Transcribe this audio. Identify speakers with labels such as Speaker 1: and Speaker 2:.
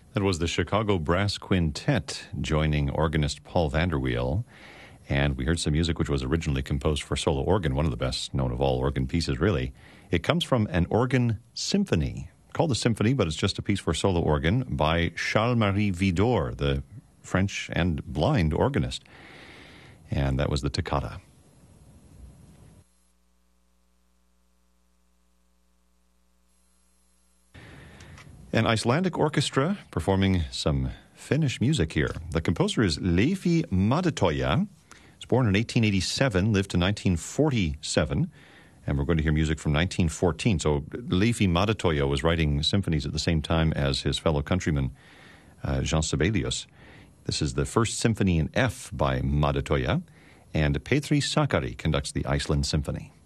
Speaker 1: That was the Chicago Brass Quintet joining organist Paul Vanderweel. And we heard some music which was originally composed for solo organ, one of the best known of all organ pieces, really. It comes from an organ symphony, called a symphony, but it's just a piece for solo organ by Charles-Marie Widor, the French and blind organist. And that was the Toccata. An Icelandic orchestra performing some Finnish music here. The composer is Leifi Madetoja. He was born in 1887, lived to 1947, and we're going to hear music from 1914. So Leifi Madetoja was writing symphonies at the same time as his fellow countryman Jean Sibelius. This is the first symphony in F by Madetoja, and Petri Sakari conducts the Iceland Symphony.